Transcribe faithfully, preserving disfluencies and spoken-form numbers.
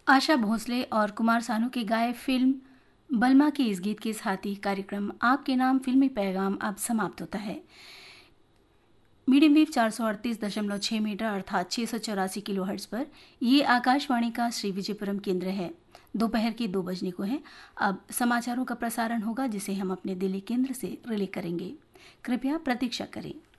आशा भोसले और कुमार सानू की गाए फिल्म बलमा के इस गीत के साथ ही कार्यक्रम आपके नाम फिल्मी पैगाम अब समाप्त होता है। मीडियम वेव चार सौ अड़तीस दशमलव छः मीटर अर्थात छः सौ चौरासी किलो हर्ट्ज पर ये आकाशवाणी का श्री विजयपुरम केंद्र है। दोपहर के दो बजने को है। अब समाचारों का प्रसारण होगा जिसे हम अपने दिल्ली केंद्र से रिले करेंगे। कृपया प्रतीक्षा करें।